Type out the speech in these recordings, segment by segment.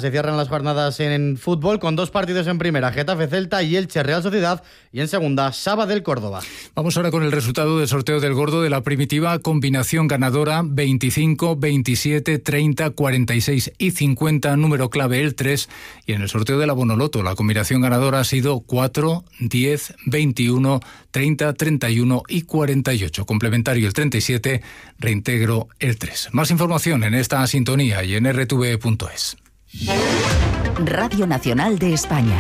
se cierran las jornadas en fútbol con 2 partidos en primera, Getafe Celta y Elche Real Sociedad, y en segunda, Sabadell Córdoba. Vamos ahora con el resultado del sorteo del gordo de la primitiva combinación ganadora 25, 27, 30, 46 y 50, número clave el 3, y en el sorteo de la Bonoloto la combinación ganadora ha sido 4, 10, 21, 30, 31 y 48. Complementario el 37, reintegro el 3. Más información en esta sintonía y en rtv.es. Radio Nacional de España.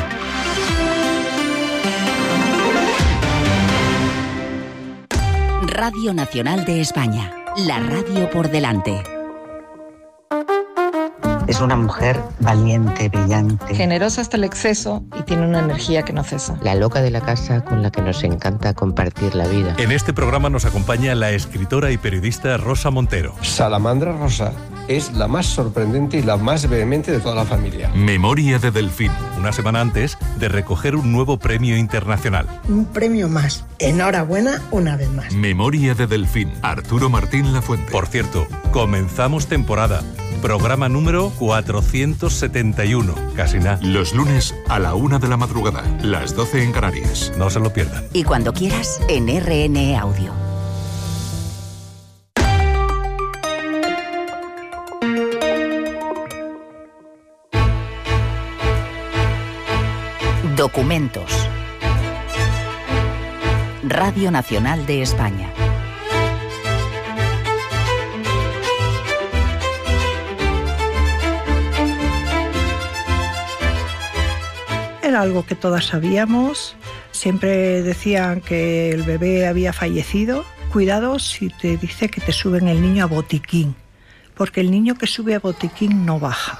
Radio Nacional de España. La radio por delante. Es una mujer valiente, brillante. Generosa hasta el exceso y tiene una energía que no cesa. La loca de la casa con la que nos encanta compartir la vida. En este programa nos acompaña la escritora y periodista Rosa Montero. Salamandra Rosa es la más sorprendente y la más vehemente de toda la familia. Memoria de Delfín, una semana antes de recoger un nuevo premio internacional. Un premio más. Enhorabuena una vez más. Memoria de Delfín, Arturo Martín Lafuente. Por cierto, comenzamos temporada. Programa número 471, casi nada. Los lunes a la 1 de la madrugada, las 12 en Canarias. No se lo pierdan. Y cuando quieras, en RN Audio. Documentos. Radio Nacional de España. Era algo que todas sabíamos. Siempre decían que el bebé había fallecido. Cuidado si te dice que te suben el niño a botiquín, porque el niño que sube a botiquín no baja.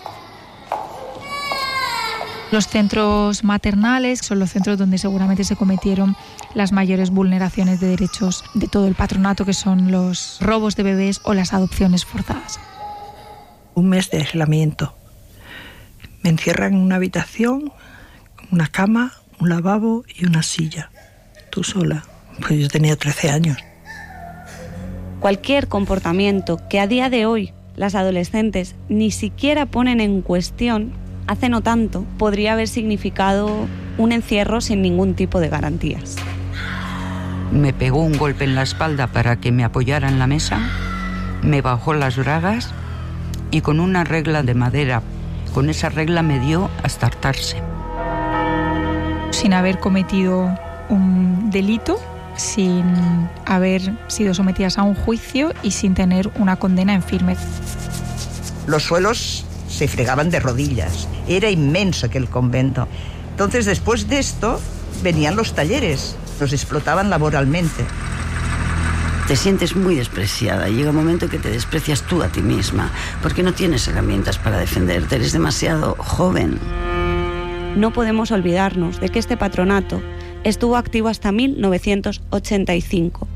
Los centros maternales son los centros donde seguramente se cometieron las mayores vulneraciones de derechos de todo el patronato, que son los robos de bebés o las adopciones forzadas. Un mes de aislamiento. Me encierran en una habitación, una cama, un lavabo y una silla. Tú sola. Pues yo tenía 13 años. Cualquier comportamiento que a día de hoy las adolescentes ni siquiera ponen en cuestión, hace no tanto, podría haber significado un encierro sin ningún tipo de garantías. Me pegó un golpe en la espalda para que me apoyara en la mesa, me bajó las bragas y con una regla de madera, con esa regla me dio hasta hartarse. Sin haber cometido un delito, sin haber sido sometidas a un juicio y sin tener una condena en firme. Los suelos se fregaban de rodillas. Era inmenso aquel convento. Entonces, después de esto, venían los talleres. Los explotaban laboralmente. Te sientes muy despreciada. Llega un momento que te desprecias tú a ti misma, porque no tienes herramientas para defenderte. Eres demasiado joven. No podemos olvidarnos de que este patronato estuvo activo hasta 1985.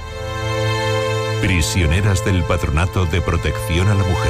Prisioneras del Patronato de Protección a la Mujer.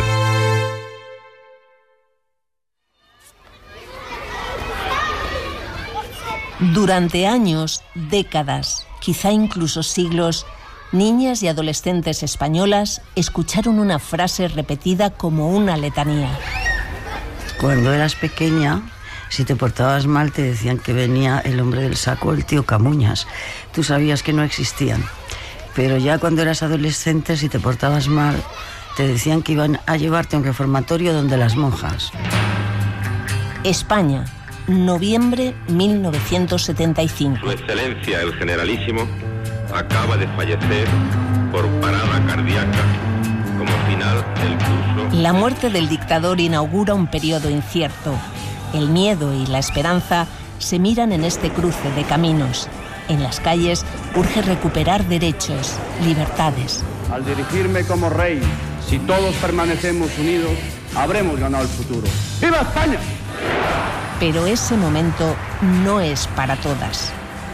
Durante años, décadas, quizá incluso siglos, niñas y adolescentes españolas escucharon una frase repetida como una letanía. Cuando eras pequeña, si te portabas mal, te decían que venía el hombre del saco, el tío Camuñas. Tú sabías que no existían. Pero ya cuando eras adolescente, si te portabas mal, te decían que iban a llevarte a un reformatorio donde las monjas. España, noviembre 1975. Su Excelencia, el Generalísimo, acaba de fallecer por parada cardíaca como final del curso. La muerte del dictador inaugura un periodo incierto. El miedo y la esperanza se miran en este cruce de caminos. En las calles urge recuperar derechos, libertades. Al dirigirme como rey, si todos permanecemos unidos, habremos ganado el futuro. ¡Viva España! Pero ese momento no es para todas.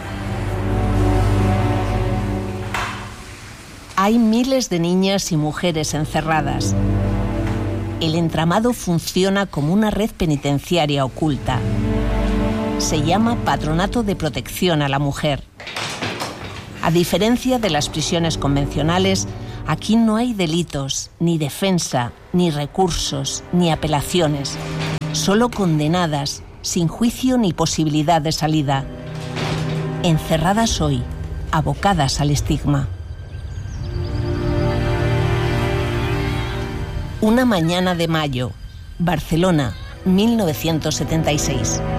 Hay miles de niñas y mujeres encerradas. El entramado funciona como una red penitenciaria oculta. Se llama Patronato de Protección a la Mujer. A diferencia de las prisiones convencionales, aquí no hay delitos, ni defensa, ni recursos, ni apelaciones. solo condenadas, sin juicio ni posibilidad de salida. Encerradas hoy, abocadas al estigma. Una mañana de mayo, Barcelona, 1976.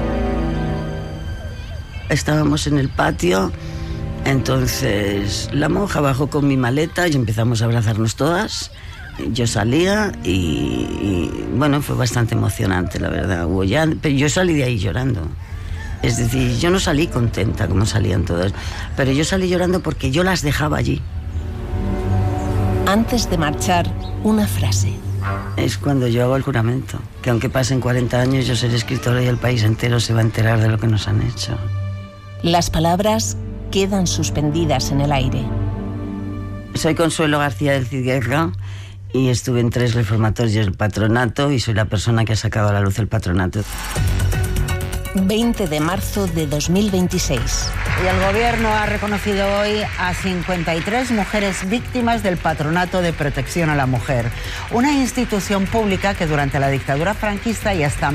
Estábamos en el patio, entonces la monja bajó con mi maleta y empezamos a abrazarnos todas. Yo salía y bueno, fue bastante emocionante, la verdad. Pero yo salí de ahí llorando. Es decir, yo no salí contenta como salían todas, pero yo salí llorando porque yo las dejaba allí. Antes de marchar, una frase. Es cuando yo hago el juramento, que aunque pasen 40 años yo seré escritora y el país entero se va a enterar de lo que nos han hecho. Las palabras quedan suspendidas en el aire. Soy Consuelo García del Cid Guerra y estuve en 3 reformatorios del patronato y soy la persona que ha sacado a la luz el patronato. 20 de marzo de 2026. Y el Gobierno ha reconocido hoy a 53 mujeres víctimas del Patronato de Protección a la Mujer, una institución pública que durante la dictadura franquista y hasta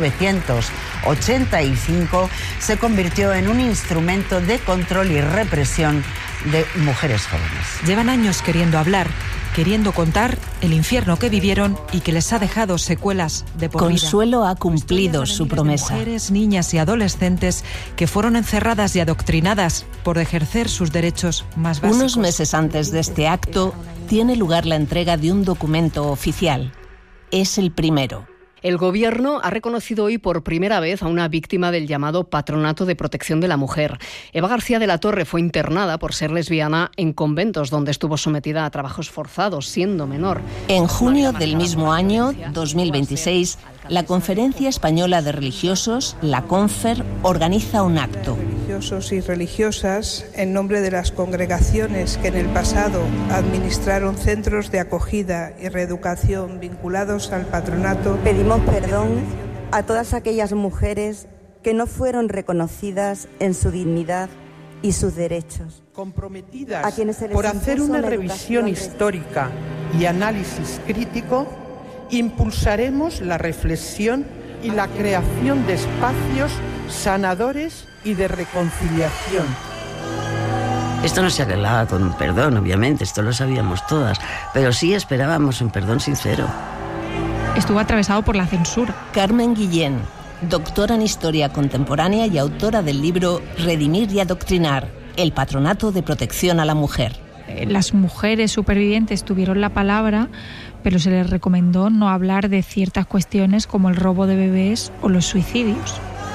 1985 se convirtió en un instrumento de control y represión de mujeres jóvenes. Llevan años queriendo hablar, queriendo contar el infierno que vivieron y que les ha dejado secuelas de por vida. Consuelo ha cumplido su promesa. Mujeres, niñas y adolescentes que fueron encerradas y adoctrinadas por ejercer sus derechos más básicos. Unos meses antes de este acto, tiene lugar la entrega de un documento oficial. Es el primero. El Gobierno ha reconocido hoy por primera vez a una víctima del llamado Patronato de Protección de la Mujer. Eva García de la Torre fue internada por ser lesbiana en conventos donde estuvo sometida a trabajos forzados, siendo menor. En junio del mismo año, 2026, la Conferencia Española de Religiosos, la CONFER, organiza un acto. Religiosos y religiosas, en nombre de las congregaciones que en el pasado administraron centros de acogida y reeducación vinculados al patronato, pedimos perdón a todas aquellas mujeres que no fueron reconocidas en su dignidad y sus derechos. Comprometidas por hacer una revisión histórica y análisis crítico, impulsaremos la reflexión y la creación de espacios sanadores y de reconciliación. Esto no se arreglaba con un perdón, obviamente, esto lo sabíamos todas, pero sí esperábamos un perdón sincero. Estuvo atravesado por la censura. Carmen Guillén, doctora en Historia Contemporánea y autora del libro Redimir y Adoctrinar, el Patronato de Protección a la Mujer. Las mujeres supervivientes tuvieron la palabra, pero se les recomendó no hablar de ciertas cuestiones como el robo de bebés o los suicidios.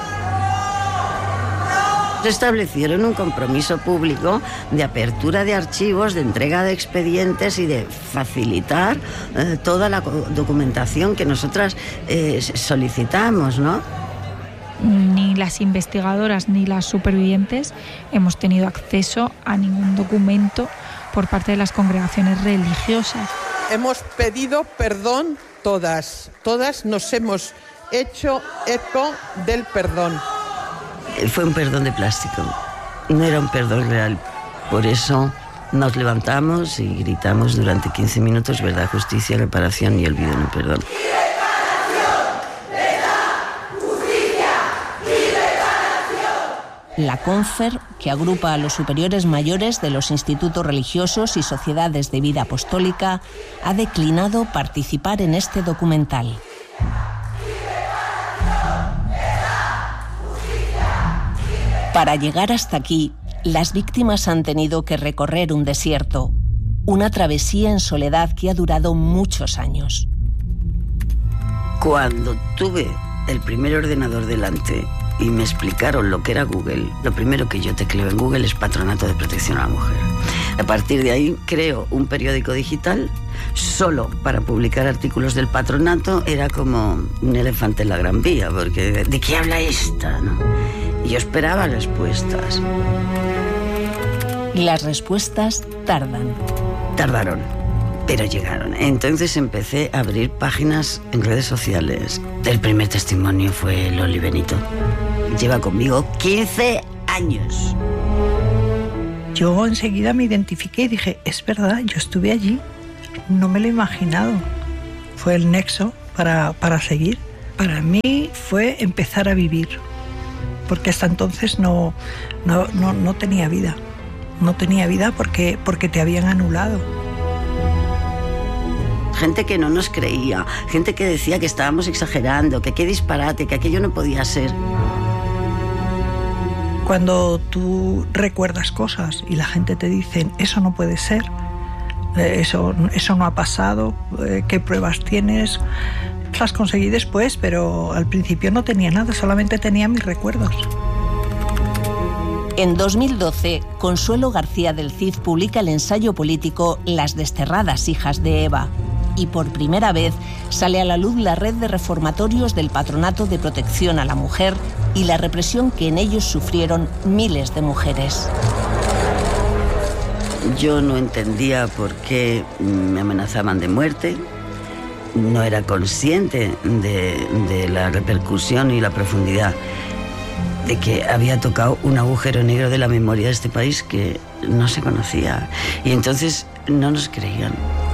Establecieron un compromiso público de apertura de archivos, de entrega de expedientes y de facilitar toda la documentación que nosotras solicitamos, ¿no? Ni las investigadoras ni las supervivientes hemos tenido acceso a ningún documento por parte de las congregaciones religiosas. Hemos pedido perdón todas nos hemos hecho eco del perdón. Fue un perdón de plástico, no era un perdón real. Por eso nos levantamos y gritamos durante 15 minutos: verdad, justicia, reparación y olvido, no perdón. La CONFER, que agrupa a los superiores mayores de los institutos religiosos y sociedades de vida apostólica, ha declinado participar en este documental. Para llegar hasta aquí, las víctimas han tenido que recorrer un desierto, una travesía en soledad que ha durado muchos años. Cuando tuve el primer ordenador delante y me explicaron lo que era Google, lo primero que yo tecleo en Google es Patronato de Protección a la Mujer. A partir de ahí creo un periódico digital solo para publicar artículos del patronato. Era como un elefante en la Gran Vía, porque ¿de qué habla esta?, ¿no? Y yo esperaba respuestas. Las respuestas Tardaron, pero llegaron. Entonces empecé a abrir páginas en redes sociales. El primer testimonio fue Loli Benito. Lleva conmigo 15 años. Yo enseguida me identifiqué y dije, es verdad, yo estuve allí. No me lo he imaginado. Fue el nexo para seguir. para mí fue empezar a vivir, porque hasta entonces no tenía vida. No tenía vida porque te habían anulado. Gente que no nos creía, gente que decía que estábamos exagerando, que qué disparate, que aquello no podía ser. Cuando tú recuerdas cosas y la gente te dice, eso no puede ser, eso no ha pasado, ¿qué pruebas tienes? Las conseguí después, pero al principio no tenía nada, solamente tenía mis recuerdos. En 2012, Consuelo García del Cid publica el ensayo político Las desterradas hijas de Eva. Y por primera vez sale a la luz la red de reformatorios del Patronato de Protección a la Mujer y la represión que en ellos sufrieron miles de mujeres. Yo no entendía por qué me amenazaban de muerte. No era consciente de la repercusión y la profundidad de que había tocado un agujero negro de la memoria de este país que no se conocía. Y entonces no nos creían.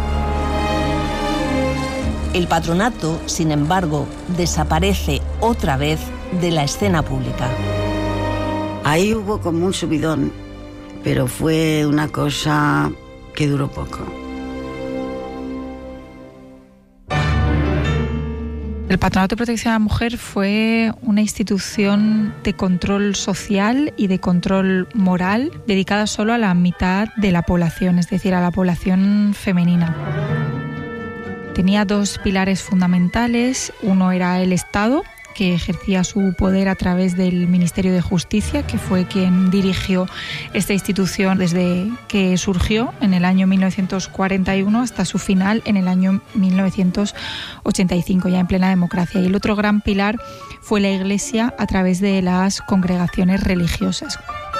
El patronato, sin embargo, desaparece otra vez de la escena pública. Ahí hubo como un subidón, pero fue una cosa que duró poco. El Patronato de Protección a la Mujer fue una institución de control social y de control moral dedicada solo a la mitad de la población, es decir, a la población femenina. Tenía dos pilares fundamentales. Uno era el Estado, que ejercía su poder a través del Ministerio de Justicia, que fue quien dirigió esta institución desde que surgió en el año 1941 hasta su final en el año 1985, ya en plena democracia. Y el otro gran pilar fue la Iglesia a través de las congregaciones religiosas.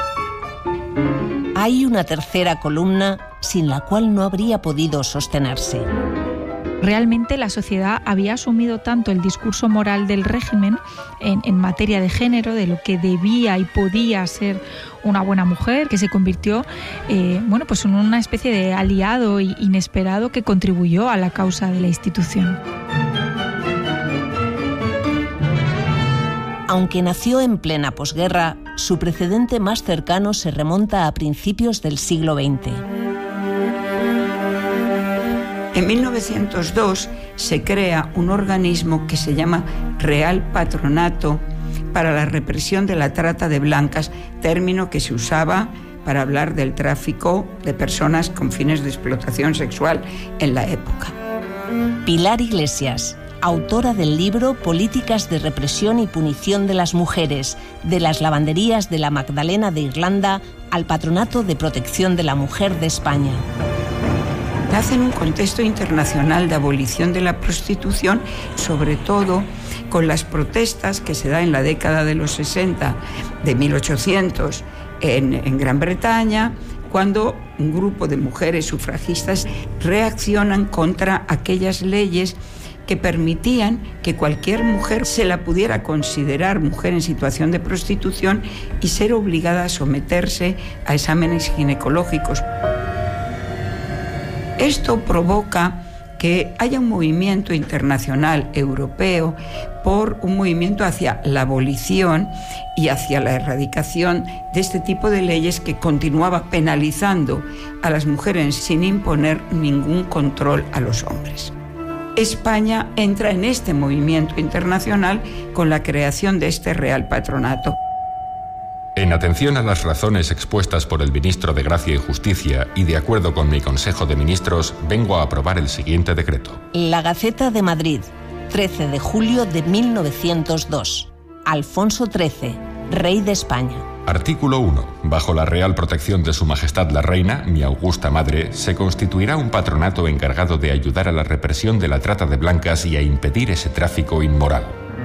Hay una tercera columna sin la cual no habría podido sostenerse. Realmente la sociedad había asumido tanto el discurso moral del régimen en materia de género, de lo que debía y podía ser una buena mujer, que se convirtió pues en una especie de aliado inesperado que contribuyó a la causa de la institución. Aunque nació en plena posguerra, su precedente más cercano se remonta a principios del siglo XX. En 1902 se crea un organismo que se llama Real Patronato para la represión de la trata de blancas, término que se usaba para hablar del tráfico de personas con fines de explotación sexual en la época. Pilar Iglesias, autora del libro Políticas de represión y punición de las mujeres, de las lavanderías de la Magdalena de Irlanda al Patronato de Protección de la Mujer de España. Nace en un contexto internacional de abolición de la prostitución, sobre todo con las protestas que se da en la década de los 60, de 1800, en Gran Bretaña, cuando un grupo de mujeres sufragistas reaccionan contra aquellas leyes que permitían que cualquier mujer se la pudiera considerar mujer en situación de prostitución y ser obligada a someterse a exámenes ginecológicos. Esto provoca que haya un movimiento internacional europeo por un movimiento hacia la abolición y hacia la erradicación de este tipo de leyes que continuaba penalizando a las mujeres sin imponer ningún control a los hombres. España entra en este movimiento internacional con la creación de este Real Patronato. En atención a las razones expuestas por el ministro de Gracia y Justicia y de acuerdo con mi Consejo de Ministros, vengo a aprobar el siguiente decreto. La Gaceta de Madrid, 13 de julio de 1902. Alfonso XIII, Rey de España. Artículo 1. Bajo la real protección de Su Majestad la Reina, mi augusta madre, se constituirá un patronato encargado de ayudar a la represión de la trata de blancas y a impedir ese tráfico inmoral.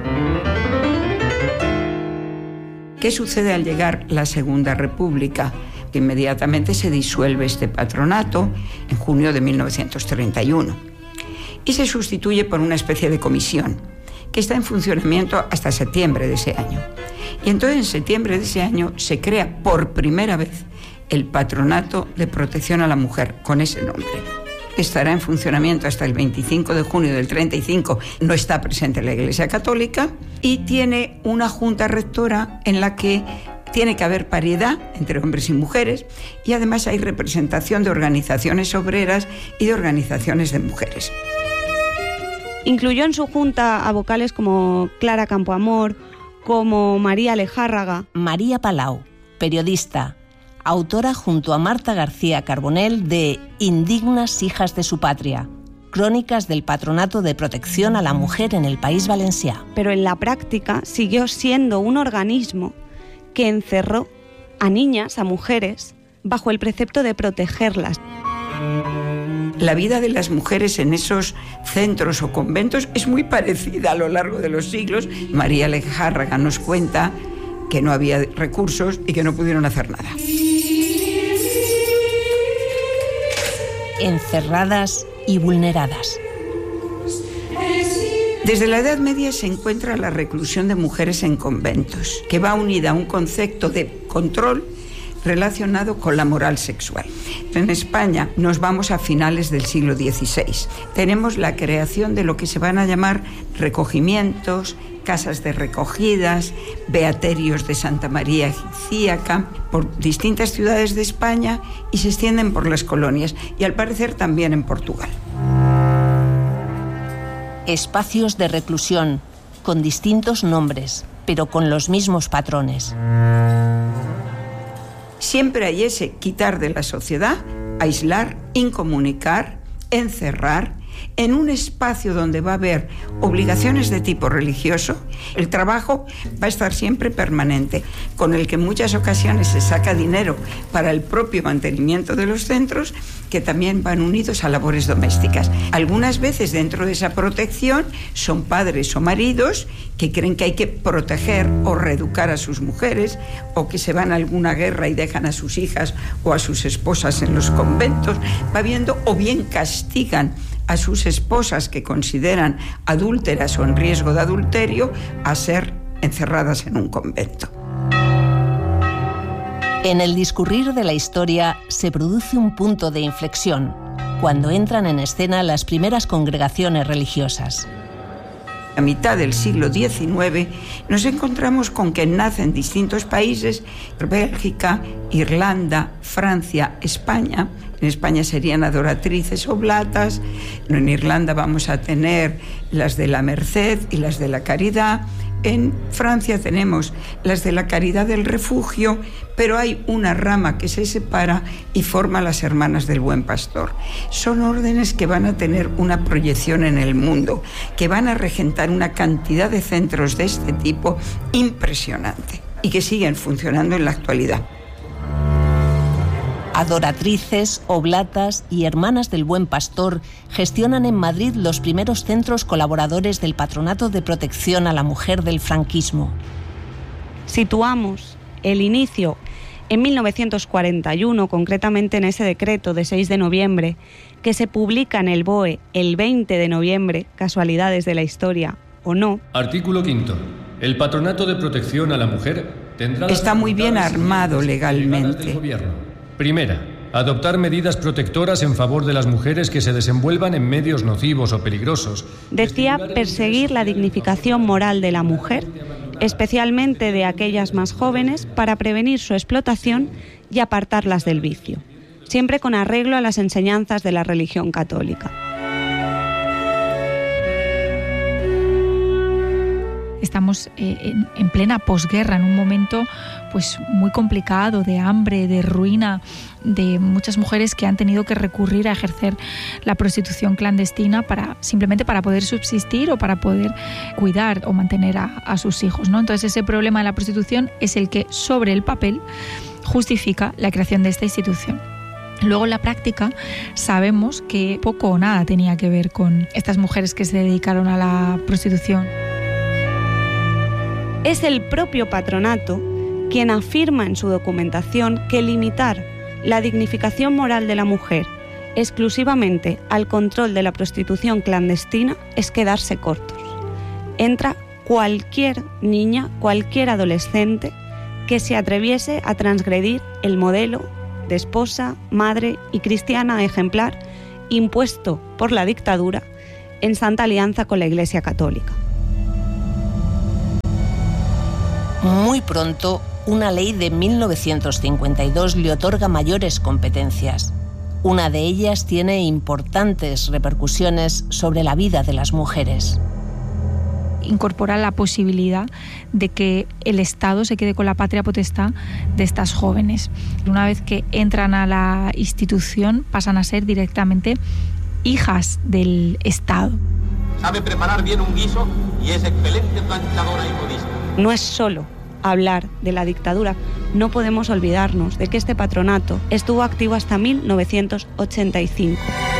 ¿Qué sucede al llegar la Segunda República? Que inmediatamente se disuelve este patronato en junio de 1931 y se sustituye por una especie de comisión que está en funcionamiento hasta septiembre de ese año. Y entonces en septiembre de ese año se crea por primera vez el Patronato de Protección a la Mujer con ese nombre. estará en funcionamiento hasta el 25 de junio del 35, no está presente la Iglesia Católica, y tiene una junta rectora en la que tiene que haber paridad entre hombres y mujeres, y además hay representación de organizaciones obreras y de organizaciones de mujeres. Incluyó en su junta a vocales como Clara Campoamor, como María Lejárraga. María Palau, periodista, autora junto a Marta García Carbonell de Indignas hijas de su patria, crónicas del Patronato de Protección a la Mujer en el País Valencià. Pero en la práctica siguió siendo un organismo que encerró a niñas, a mujeres, bajo el precepto de protegerlas. La vida de las mujeres en esos centros o conventos es muy parecida a lo largo de los siglos. María Lejárraga nos cuenta que no había recursos y que no pudieron hacer nada. Encerradas y vulneradas. Desde la Edad Media se encuentra la reclusión de mujeres en conventos, que va unida a un concepto de control relacionado con la moral sexual. En España nos vamos a finales del siglo XVI. Tenemos la creación de lo que se van a llamar recogimientos, casas de recogidas, beaterios de Santa María Egipcíaca, por distintas ciudades de España, y se extienden por las colonias, y al parecer también en Portugal. Espacios de reclusión, con distintos nombres, pero con los mismos patrones. Siempre hay ese quitar de la sociedad, aislar, incomunicar, encerrar, en un espacio donde va a haber obligaciones de tipo religioso. El trabajo va a estar siempre permanente, con el que en muchas ocasiones se saca dinero para el propio mantenimiento de los centros, que también van unidos a labores domésticas. Algunas veces dentro de esa protección son padres o maridos que creen que hay que proteger o reeducar a sus mujeres, o que se van a alguna guerra y dejan a sus hijas o a sus esposas en los conventos. Va viendo, o bien castigan a sus esposas que consideran adúlteras o en riesgo de adulterio a ser encerradas en un convento. En el discurrir de la historia se produce un punto de inflexión, cuando entran en escena las primeras congregaciones religiosas. A mitad del siglo XIX nos encontramos con que nacen distintos países: Bélgica, Irlanda, Francia, España. En España serían adoratrices oblatas, en Irlanda vamos a tener las de la Merced y las de la Caridad. En Francia tenemos las de la Caridad del Refugio, pero hay una rama que se separa y forma las Hermanas del Buen Pastor. Son órdenes que van a tener una proyección en el mundo, que van a regentar una cantidad de centros de este tipo impresionante y que siguen funcionando en la actualidad. Adoratrices, oblatas y Hermanas del Buen Pastor gestionan en Madrid los primeros centros colaboradores del Patronato de Protección a la Mujer del franquismo. Situamos el inicio en 1941, concretamente en ese decreto de 6 de noviembre, que se publica en el BOE el 20 de noviembre, casualidades de la historia o no. Artículo 5. El Patronato de Protección a la Mujer tendrá... Está muy bien armado legalmente. Del gobierno. Primera, adoptar medidas protectoras en favor de las mujeres que se desenvuelvan en medios nocivos o peligrosos. Decía perseguir la dignificación moral de la mujer, especialmente de aquellas más jóvenes, para prevenir su explotación y apartarlas del vicio, siempre con arreglo a las enseñanzas de la religión católica. Estamos en plena posguerra, en un momento pues muy complicado, de hambre, de ruina, de muchas mujeres que han tenido que recurrir a ejercer la prostitución clandestina simplemente para poder subsistir o para poder cuidar o mantener a sus hijos, ¿no? Entonces ese problema de la prostitución es el que sobre el papel justifica la creación de esta institución. Luego en la práctica sabemos que poco o nada tenía que ver con estas mujeres que se dedicaron a la prostitución. Es el propio patronato quien afirma en su documentación que limitar la dignificación moral de la mujer exclusivamente al control de la prostitución clandestina es quedarse cortos. Entra cualquier niña, cualquier adolescente que se atreviese a transgredir el modelo de esposa, madre y cristiana ejemplar impuesto por la dictadura en santa alianza con la Iglesia Católica. Muy pronto, una ley de 1952 le otorga mayores competencias. Una de ellas tiene importantes repercusiones sobre la vida de las mujeres. Incorpora la posibilidad de que el Estado se quede con la patria potestad de estas jóvenes. Una vez que entran a la institución, pasan a ser directamente hijas del Estado. Sabe preparar bien un guiso y es excelente planchadora y modista. No es solo hablar de la dictadura, no podemos olvidarnos de que este patronato estuvo activo hasta 1985.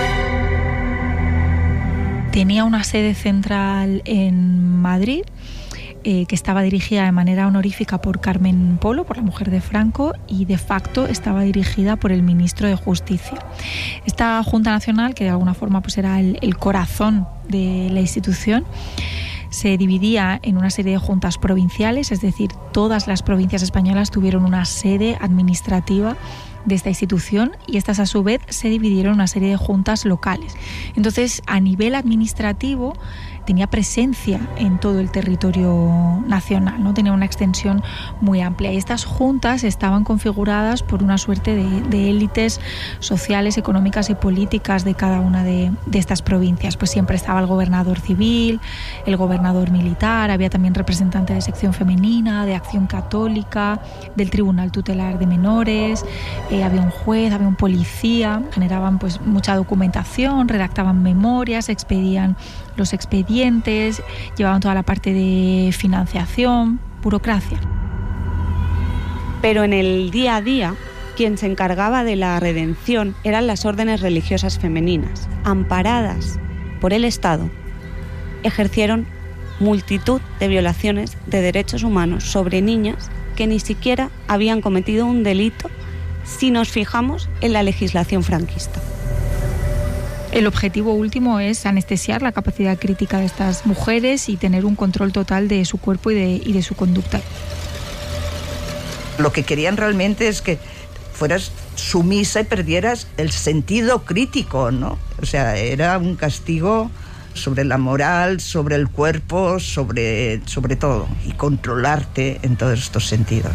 Tenía una sede central en Madrid, que estaba dirigida de manera honorífica por Carmen Polo, por la mujer de Franco, y de facto estaba dirigida por el ministro de Justicia. Esta Junta Nacional, que de alguna forma pues era el corazón de la institución, se dividía en una serie de juntas provinciales, es decir, todas las provincias españolas tuvieron una sede administrativa de esta institución y estas a su vez se dividieron en una serie de juntas locales. Entonces, a nivel administrativo tenía presencia en todo el territorio nacional, ¿no? Tenía una extensión muy amplia y estas juntas estaban configuradas por una suerte de élites sociales, económicas y políticas de cada una de estas provincias. Pues siempre estaba el gobernador civil, el gobernador militar, había también representantes de sección femenina, de acción católica, del Tribunal Tutelar de Menores, había un juez, había un policía, generaban pues mucha documentación, redactaban memorias, expedían los expedientes, llevaban toda la parte de financiación, burocracia. Pero en el día a día, quien se encargaba de la redención eran las órdenes religiosas femeninas. Amparadas por el Estado, ejercieron multitud de violaciones de derechos humanos sobre niñas que ni siquiera habían cometido un delito si nos fijamos en la legislación franquista. El objetivo último es anestesiar la capacidad crítica de estas mujeres y tener un control total de su cuerpo y de su conducta. Lo que querían realmente es que fueras sumisa y perdieras el sentido crítico, ¿no? O sea, era un castigo sobre la moral, sobre el cuerpo, sobre todo, y controlarte en todos estos sentidos.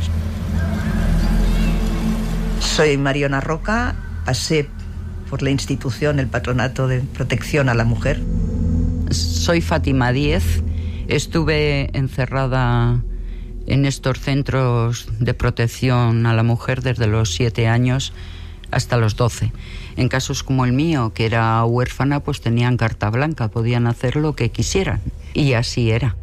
Soy Mariona Roca, pasé por la institución, el Patronato de Protección a la Mujer. Soy Fátima Díez, estuve encerrada en estos centros de protección a la mujer desde los 7 años hasta los 12. En casos como el mío, que era huérfana, pues tenían carta blanca, podían hacer lo que quisieran. Y así era.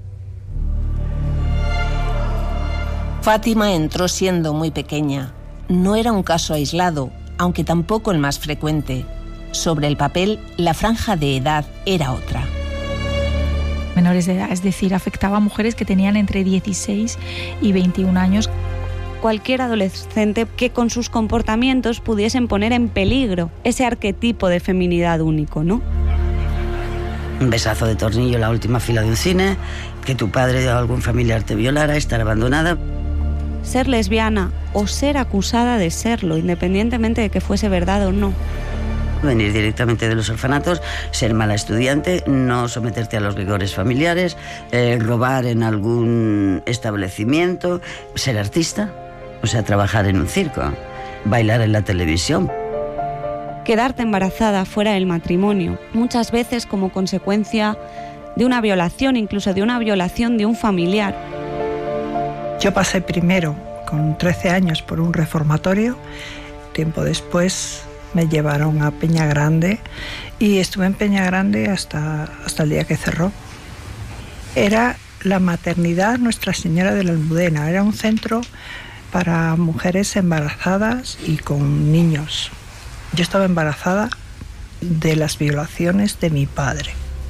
Fátima entró siendo muy pequeña. No era un caso aislado, aunque tampoco el más frecuente. Sobre el papel, la franja de edad era otra. Menores de edad, es decir, afectaba a mujeres que tenían entre 16 y 21 años. Cualquier adolescente que con sus comportamientos pudiesen poner en peligro ese arquetipo de feminidad único, ¿no? Un besazo de tornillo en la última fila de un cine, que tu padre o algún familiar te violara, estar abandonada. Ser lesbiana o ser acusada de serlo, independientemente de que fuese verdad o no. Venir directamente de los orfanatos, ser mala estudiante, no someterte a los rigores familiares, robar en algún establecimiento, ser artista, o sea, trabajar en un circo, bailar en la televisión. Quedarte embarazada fuera del matrimonio, muchas veces como consecuencia de una violación, incluso de una violación de un familiar. Yo pasé primero, con 13 años, por un reformatorio. Tiempo después me llevaron a Peña Grande y estuve en Peña Grande hasta el día que cerró. Era la maternidad Nuestra Señora de la Almudena. Era un centro para mujeres embarazadas y con niños. Yo estaba embarazada de las violaciones de mi padre.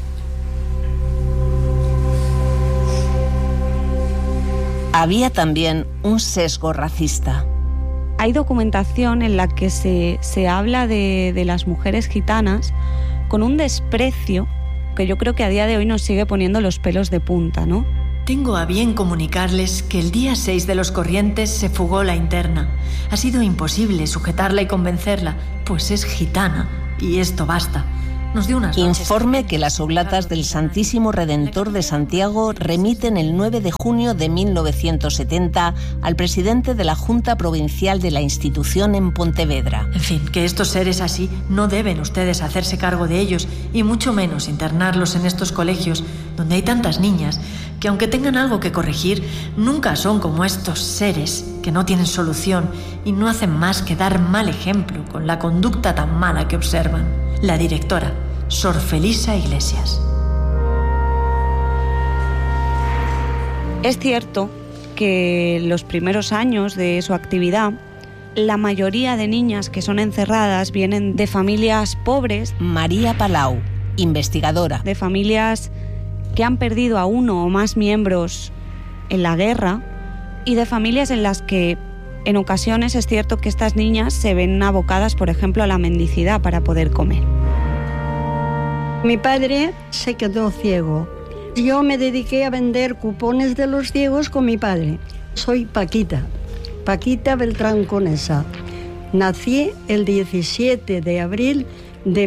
Había también un sesgo racista. Hay documentación en la que se habla de las mujeres gitanas con un desprecio que yo creo que a día de hoy nos sigue poniendo los pelos de punta, ¿no? Tengo a bien comunicarles que el día 6 de los Corrientes se fugó la interna. Ha sido imposible sujetarla y convencerla, pues es gitana y esto basta. Nos dio unas noches. Informe que las Oblatas del Santísimo Redentor de Santiago remiten el 9 de junio de 1970 al presidente de la Junta Provincial de la institución en Pontevedra. En fin, que estos seres así no deben ustedes hacerse cargo de ellos y mucho menos internarlos en estos colegios donde hay tantas niñas que aunque tengan algo que corregir, nunca son como estos seres que no tienen solución y no hacen más que dar mal ejemplo con la conducta tan mala que observan. La directora, Sor Felisa Iglesias. Es cierto que los primeros años de su actividad, la mayoría de niñas que son encerradas vienen de familias pobres. María Palau, investigadora. De familias que han perdido a uno o más miembros en la guerra y de familias en las que en ocasiones es cierto que estas niñas se ven abocadas, por ejemplo, a la mendicidad para poder comer. Mi padre se quedó ciego. Yo me dediqué a vender cupones de los ciegos con mi padre. Soy Paquita Beltrán Conesa. Nací el 17 de abril de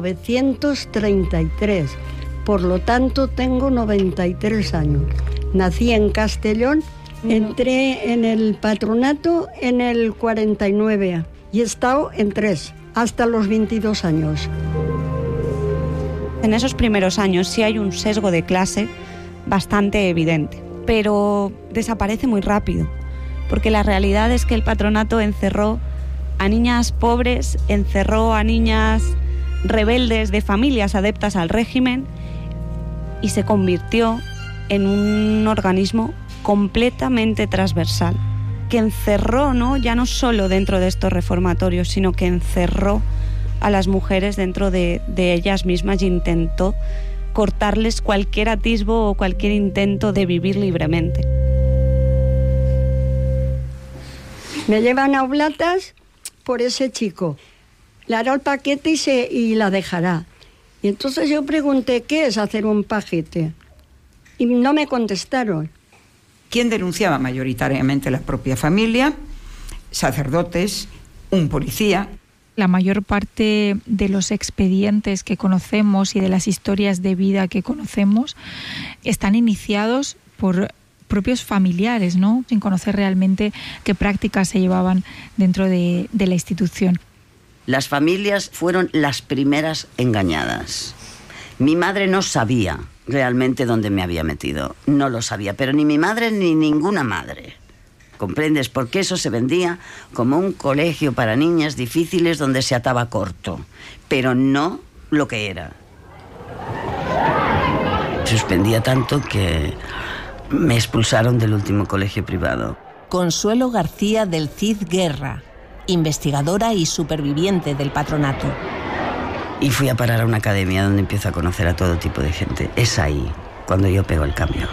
1933. Por lo tanto, tengo 93 años. Nací en Castellón. Entré en el patronato en el 49 y he estado en 3 hasta los 22 años. En esos primeros años sí hay un sesgo de clase bastante evidente, pero desaparece muy rápido, porque la realidad es que el patronato encerró a niñas pobres, encerró a niñas rebeldes de familias adeptas al régimen y se convirtió en un organismo completamente transversal, que encerró, ya no solo dentro de estos reformatorios, sino que encerró a las mujeres dentro de ellas mismas y intentó cortarles cualquier atisbo o cualquier intento de vivir libremente. Me llevan a Oblatas por ese chico. Le hará el paquete y la dejará. Y entonces yo pregunté, ¿qué es hacer un paquete? Y no me contestaron. ¿Quién denunciaba? Mayoritariamente la propia familia, sacerdotes, un policía. La mayor parte de los expedientes que conocemos y de las historias de vida que conocemos están iniciados por propios familiares, ¿no? Sin conocer realmente qué prácticas se llevaban dentro de la institución. Las familias fueron las primeras engañadas. Mi madre no sabía realmente dónde me había metido. No lo sabía, pero ni mi madre ni ninguna madre. ¿Comprendes? Porque eso se vendía como un colegio para niñas difíciles donde se ataba corto, pero no lo que era. Suspendía tanto que me expulsaron del último colegio privado. Consuelo García del Cid Guerra, investigadora y superviviente del patronato. Y fui a parar a una academia donde empiezo a conocer a todo tipo de gente. Es ahí cuando yo pego el cambio.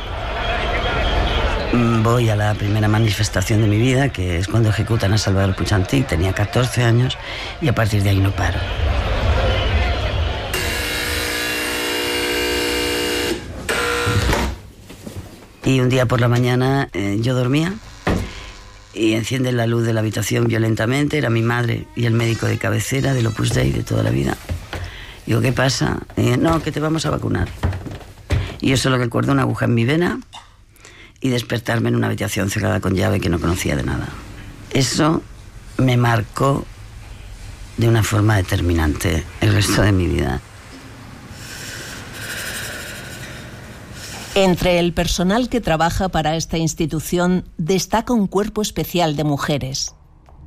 Voy a la primera manifestación de mi vida, que es cuando ejecutan a Salvador Puig Antich. Tenía 14 años y a partir de ahí no paro. Y un día por la mañana yo dormía y encienden la luz de la habitación violentamente. Era mi madre y el médico de cabecera del Opus Dei de toda la vida. Digo, ¿qué pasa? No, que te vamos a vacunar. Y yo solo recuerdo una aguja en mi vena y despertarme en una habitación cerrada con llave que no conocía de nada. Eso me marcó de una forma determinante el resto de mi vida. Entre el personal que trabaja para esta institución destaca un cuerpo especial de mujeres.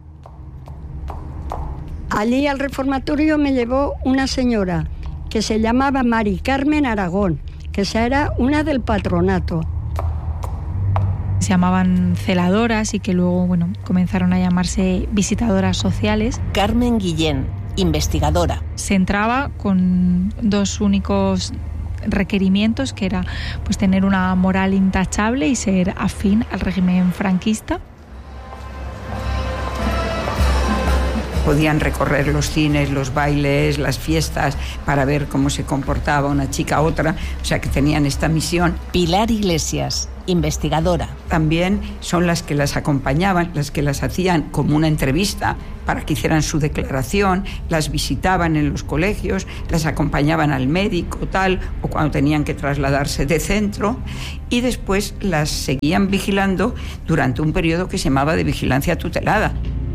Allí al reformatorio me llevó una señora que se llamaba Mari Carmen Aragón, que esa era una del patronato. Se llamaban celadoras y que luego, comenzaron a llamarse visitadoras sociales. Carmen Guillén, investigadora. Se entraba con dos únicos requerimientos, que era pues tener una moral intachable y ser afín al régimen franquista. Podían recorrer los cines, los bailes, las fiestas para ver cómo se comportaba una chica a otra, o sea que tenían esta misión. Pilar Iglesias, investigadora. También son las que las acompañaban, las que las hacían como una entrevista para que hicieran su declaración, las visitaban en los colegios, las acompañaban al médico, tal, o cuando tenían que trasladarse de centro, y después las seguían vigilando durante un periodo que se llamaba de vigilancia tutelada.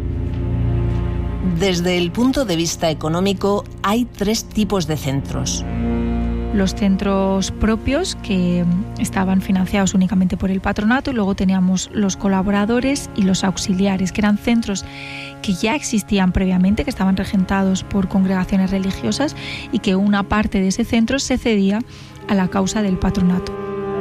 Desde el punto de vista económico, hay 3 tipos de centros. Los centros propios, que estaban financiados únicamente por el patronato, y luego teníamos los colaboradores y los auxiliares, que eran centros que ya existían previamente, que estaban regentados por congregaciones religiosas y que una parte de ese centro se cedía a la causa del patronato.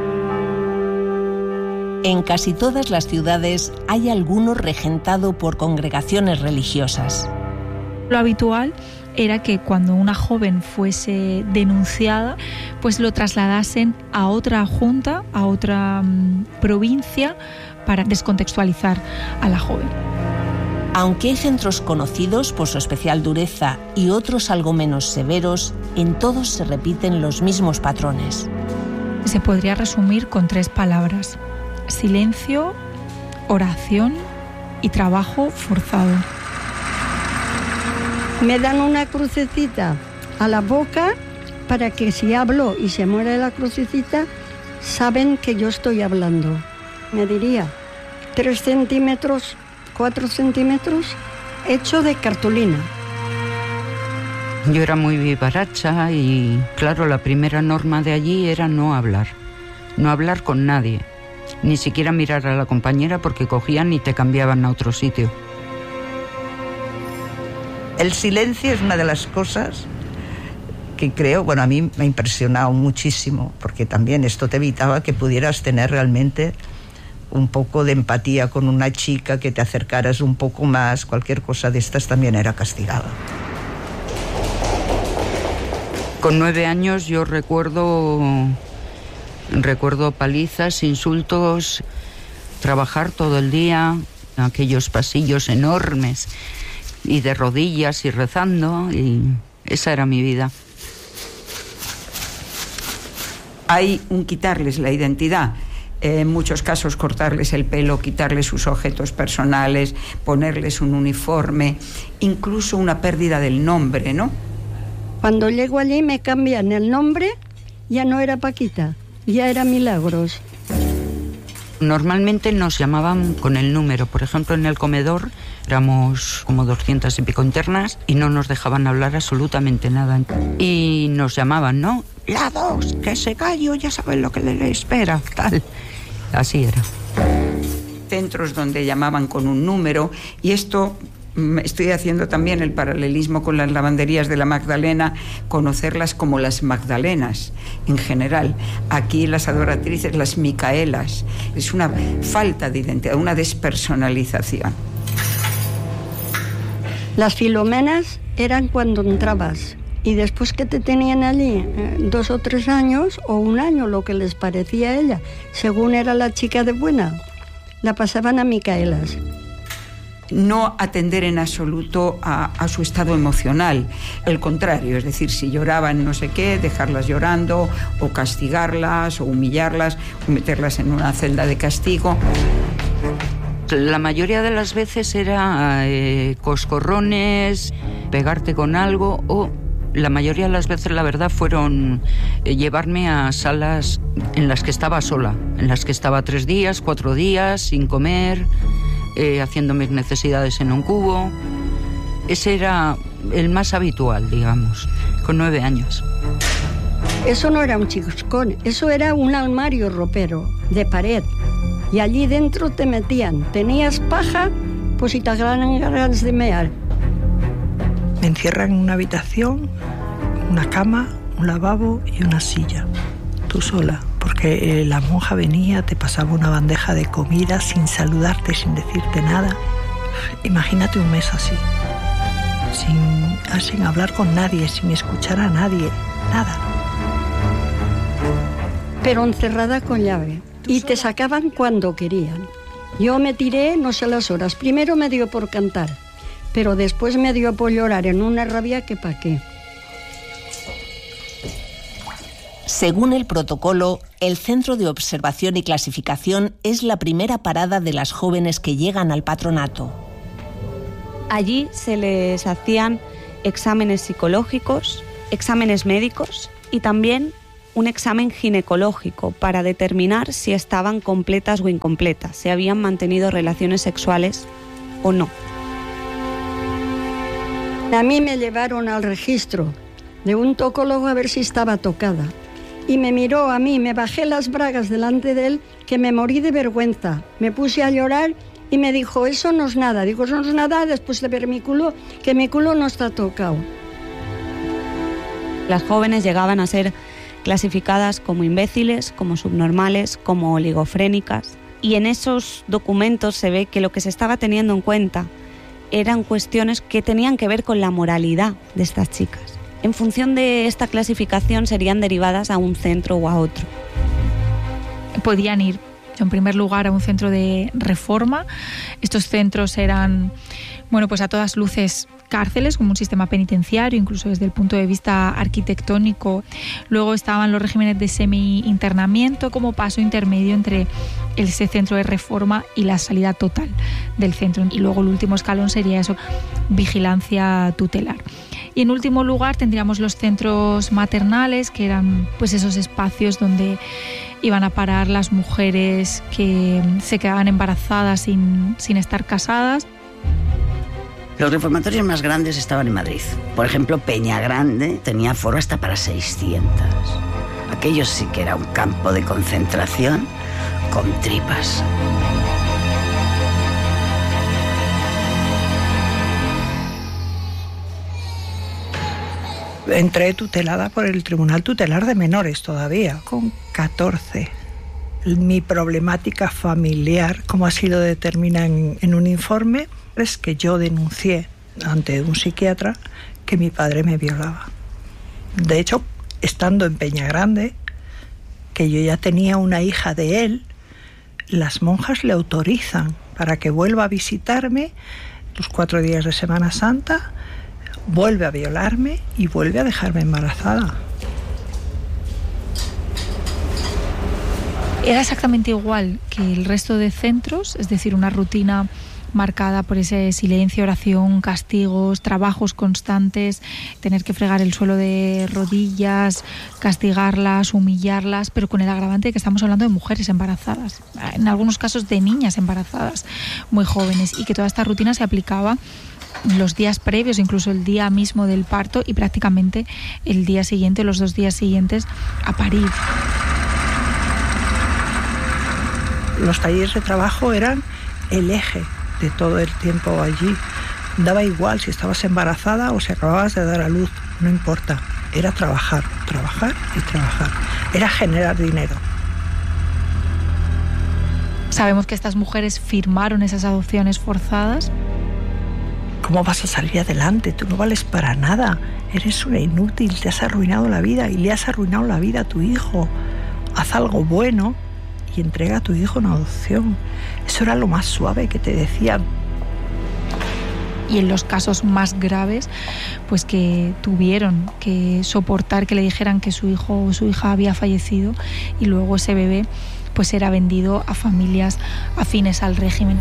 En casi todas las ciudades hay alguno regentado por congregaciones religiosas. Lo habitual era que cuando una joven fuese denunciada, pues lo trasladasen a otra junta, a otra provincia, para descontextualizar a la joven. Aunque hay centros conocidos por su especial dureza y otros algo menos severos, en todos se repiten los mismos patrones. Se podría resumir con 3 palabras: silencio, oración y trabajo forzado. Me dan una crucecita a la boca para que si hablo y se muere la crucecita, saben que yo estoy hablando. Me diría 3 centímetros, 4 centímetros, hecho de cartulina. Yo era muy vivaracha y, claro, la primera norma de allí era no hablar con nadie, ni siquiera mirar a la compañera porque cogían y te cambiaban a otro sitio. El silencio es una de las cosas que creo, bueno, a mí me ha impresionado muchísimo, porque también esto te evitaba que pudieras tener realmente un poco de empatía con una chica, que te acercaras un poco más, cualquier cosa de estas también era castigada. Con 9 años yo recuerdo palizas, insultos, trabajar todo el día, aquellos pasillos enormes y de rodillas y rezando, y esa era mi vida. Hay un quitarles la identidad, en muchos casos cortarles el pelo, quitarles sus objetos personales, ponerles un uniforme, incluso una pérdida del nombre, ¿no? Cuando llego allí me cambian el nombre, ya no era Paquita, ya era Milagros. Normalmente nos llamaban con el número. Por ejemplo, en el comedor éramos como 200 y pico internas y no nos dejaban hablar absolutamente nada. Y nos llamaban, ¿no? La 2, que se cayó, ya saben lo que le espera, tal. Así era. Centros donde llamaban con un número, y esto estoy haciendo también el paralelismo con las lavanderías de la Magdalena, conocerlas como las Magdalenas en general. Aquí las adoratrices, las Micaelas. Es una falta de identidad, una despersonalización. Las Filomenas eran cuando entrabas, y después que te tenían allí 2 o 3 años o 1 año, lo que les parecía a ella, según era la chica de buena, la pasaban a Micaelas. No atender en absoluto a su estado emocional, el contrario, es decir, si lloraban no sé qué, dejarlas llorando, o castigarlas, o humillarlas, o meterlas en una celda de castigo. La mayoría de las veces era coscorrones, pegarte con algo, o la mayoría de las veces, la verdad, fueron llevarme a salas en las que estaba sola, en las que estaba 3 días, 4 días, sin comer, haciendo mis necesidades en un cubo. Ese era el más habitual, digamos, con 9 años. Eso no era un chicoscón, eso era un armario ropero de pared. Y allí dentro te metían. Tenías paja, pues si te agarran ganas de mear. Me encierran en una habitación, una cama, un lavabo y una silla. Tú sola. Porque la monja venía, te pasaba una bandeja de comida sin saludarte, sin decirte nada. Imagínate un mes así, sin hablar con nadie, sin escuchar a nadie, nada. Pero encerrada con llave, y te sacaban cuando querían. Yo me tiré no sé las horas, primero me dio por cantar, pero después me dio por llorar en una rabia que pa' qué. Según el protocolo, el Centro de Observación y Clasificación es la primera parada de las jóvenes que llegan al patronato. Allí se les hacían exámenes psicológicos, exámenes médicos y también un examen ginecológico para determinar si estaban completas o incompletas, si habían mantenido relaciones sexuales o no. A mí me llevaron al registro de un tocólogo a ver si estaba tocada. Y me miró a mí, me bajé las bragas delante de él, que me morí de vergüenza. Me puse a llorar y me dijo, eso no es nada. Digo, eso no es nada, después de ver mi culo, que mi culo no está tocado. Las jóvenes llegaban a ser clasificadas como imbéciles, como subnormales, como oligofrénicas. Y en esos documentos se ve que lo que se estaba teniendo en cuenta eran cuestiones que tenían que ver con la moralidad de estas chicas. En función de esta clasificación serían derivadas a un centro o a otro. Podían ir, en primer lugar, a un centro de reforma. Estos centros eran, bueno, pues a todas luces cárceles, como un sistema penitenciario, incluso desde el punto de vista arquitectónico. Luego estaban los regímenes de semi-internamiento como paso intermedio entre ese centro de reforma y la salida total del centro. Y luego el último escalón sería eso, vigilancia tutelar. Y en último lugar tendríamos los centros maternales, que eran pues esos espacios donde iban a parar las mujeres que se quedaban embarazadas sin estar casadas. Los reformatorios más grandes estaban en Madrid. Por ejemplo, Peñagrande tenía aforo hasta para 600. Aquello sí que era un campo de concentración con tripas. Entré tutelada por el Tribunal Tutelar de Menores todavía, con 14. Mi problemática familiar, como así lo determina en un informe, es que yo denuncié ante un psiquiatra que mi padre me violaba. De hecho, estando en Peñagrande, que yo ya tenía una hija de él, las monjas le autorizan para que vuelva a visitarme los 4 días de Semana Santa, vuelve a violarme y vuelve a dejarme embarazada. Era exactamente igual que el resto de centros, es decir, una rutina marcada por ese silencio, oración, castigos, trabajos constantes, tener que fregar el suelo de rodillas, castigarlas, humillarlas, pero con el agravante de que estamos hablando de mujeres embarazadas, en algunos casos de niñas embarazadas muy jóvenes, y que toda esta rutina se aplicaba los días previos, incluso el día mismo del parto y prácticamente el día siguiente, los 2 días siguientes a parir. Los talleres de trabajo eran el eje de todo el tiempo allí. Daba igual si estabas embarazada o si acababas de dar a luz, no importa. Era trabajar, trabajar y trabajar. Era generar dinero. Sabemos que estas mujeres firmaron esas adopciones forzadas. ¿Cómo vas a salir adelante? Tú no vales para nada. Eres una inútil, te has arruinado la vida y le has arruinado la vida a tu hijo. Haz algo bueno y entrega a tu hijo en adopción. Eso era lo más suave que te decían. Y en los casos más graves, pues que tuvieron que soportar que le dijeran que su hijo o su hija había fallecido y luego ese bebé pues era vendido a familias afines al régimen.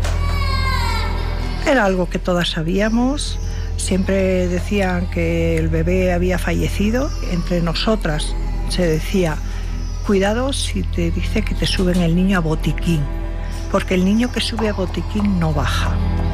Era algo que todas sabíamos. Siempre decían que el bebé había fallecido. Entre nosotras se decía: cuidado si te dice que te suben el niño a botiquín, porque el niño que sube a botiquín no baja.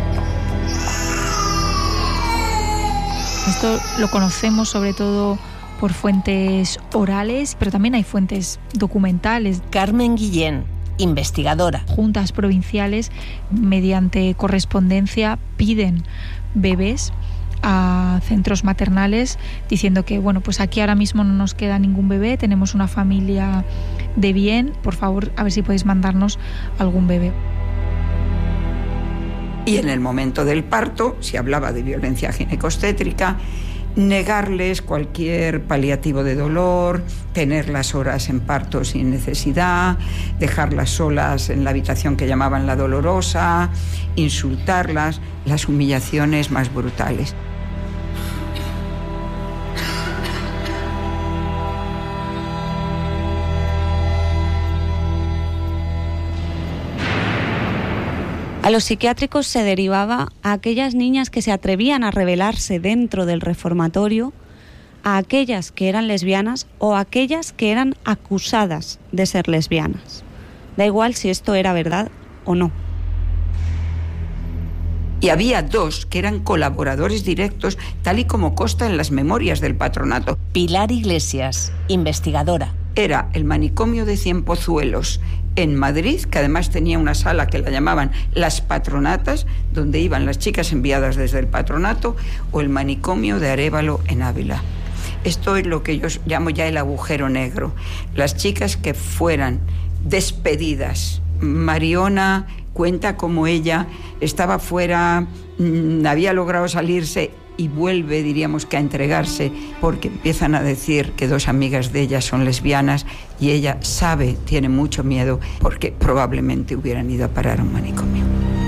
Esto lo conocemos sobre todo por fuentes orales, pero también hay fuentes documentales. Carmen Guillén, investigadora. Juntas provinciales, mediante correspondencia, piden bebés a centros maternales diciendo que bueno, pues aquí ahora mismo no nos queda ningún bebé, tenemos una familia de bien, por favor, a ver si podéis mandarnos algún bebé. Y en el momento del parto se hablaba de violencia ginecostétrica negarles cualquier paliativo de dolor, tenerlas horas en parto sin necesidad, dejarlas solas en la habitación que llamaban la dolorosa, insultarlas, las humillaciones más brutales. A los psiquiátricos se derivaba a aquellas niñas que se atrevían a rebelarse dentro del reformatorio, a aquellas que eran lesbianas o a aquellas que eran acusadas de ser lesbianas. Da igual si esto era verdad o no. Y había 2 que eran colaboradores directos, tal y como consta en las memorias del patronato. Pilar Iglesias, investigadora. Era el manicomio de Cienpozuelos, en Madrid, que además tenía una sala que la llamaban Las Patronatas, donde iban las chicas enviadas desde el patronato, o el manicomio de Arévalo, en Ávila. Esto es lo que yo llamo ya el agujero negro. Las chicas que fueran despedidas. Mariona cuenta cómo ella estaba fuera, había logrado salirse y vuelve, diríamos que a entregarse, porque empiezan a decir que 2 amigas de ella son lesbianas y ella sabe, tiene mucho miedo, porque probablemente hubieran ido a parar a un manicomio.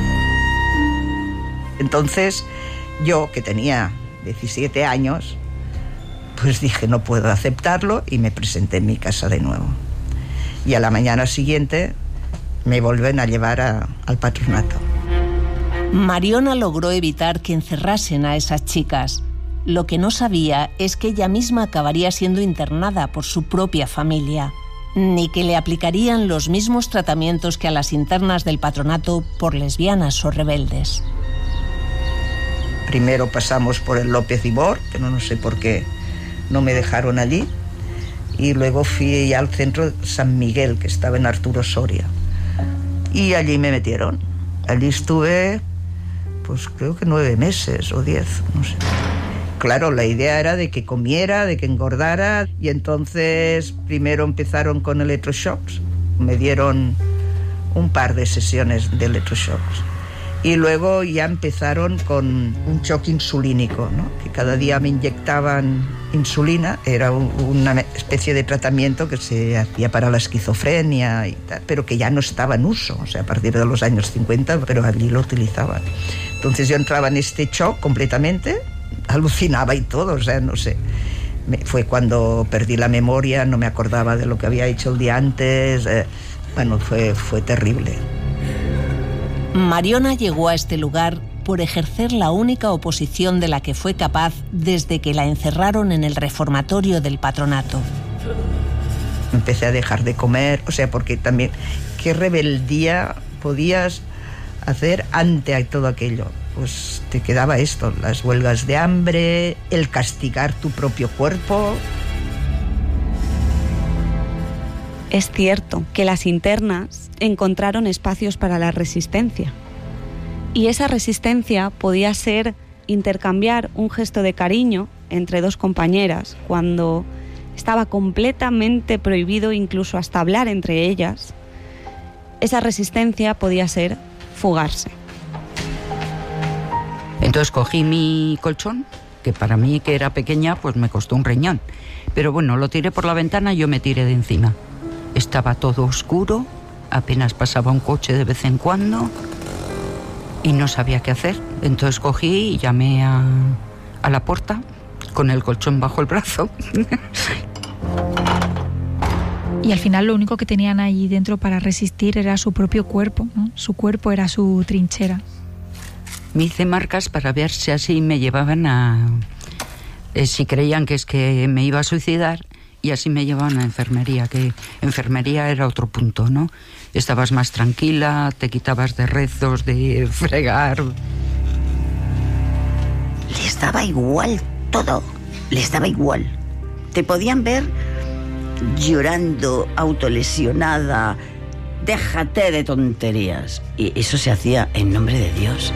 Entonces, yo, que tenía 17 años, pues dije, no puedo aceptarlo, y me presenté en mi casa de nuevo. Y a la mañana siguiente me vuelven a llevar al patronato. Mariona logró evitar que encerrasen a esas chicas. Lo que no sabía es que ella misma acabaría siendo internada por su propia familia, ni que le aplicarían los mismos tratamientos que a las internas del patronato por lesbianas o rebeldes. Primero pasamos por el López Ibor, que no sé por qué no me dejaron allí, y luego fui al centro San Miguel, que estaba en Arturo Soria, y allí me metieron. Allí estuve, pues creo que 9 meses o 10, no sé. Claro, la idea era de que comiera, de que engordara, y entonces primero empezaron con electroshocks. Me dieron un par de sesiones de electroshocks. Y luego ya empezaron con un shock insulínico, ¿no? Que cada día me inyectaban insulina. Era una especie de tratamiento que se hacía para la esquizofrenia y tal, pero que ya no estaba en uso, o sea, a partir de los años 50, pero allí lo utilizaban. Entonces yo entraba en este shock completamente, alucinaba y todo, o sea, no sé. Fue cuando perdí la memoria, no me acordaba de lo que había hecho el día antes. Bueno, fue terrible. Mariona llegó a este lugar por ejercer la única oposición de la que fue capaz desde que la encerraron en el reformatorio del patronato. Empecé a dejar de comer, o sea, porque también, ¿qué rebeldía podías hacer ante todo aquello? Pues te quedaba esto, las huelgas de hambre, el castigar tu propio cuerpo. Es cierto que las internas encontraron espacios para la resistencia. Y esa resistencia podía ser intercambiar un gesto de cariño entre 2 compañeras cuando estaba completamente prohibido incluso hasta hablar entre ellas. Esa resistencia podía ser fugarse. Entonces cogí mi colchón, que para mí, que era pequeña, pues me costó un riñón. Pero bueno, lo tiré por la ventana y yo me tiré de encima. Estaba todo oscuro, apenas pasaba un coche de vez en cuando y no sabía qué hacer. Entonces cogí y llamé a la puerta con el colchón bajo el brazo. Y al final lo único que tenían ahí dentro para resistir era su propio cuerpo, ¿no? Su cuerpo era su trinchera. Me hice marcas para ver si así me llevaban a... si creían que es que me iba a suicidar, y así me llevaban a enfermería, que enfermería era otro punto, ¿no? Estabas más tranquila, te quitabas de rezos, de fregar. Les daba igual todo, les daba igual. Te podían ver llorando, autolesionada, déjate de tonterías. Y eso se hacía en nombre de Dios.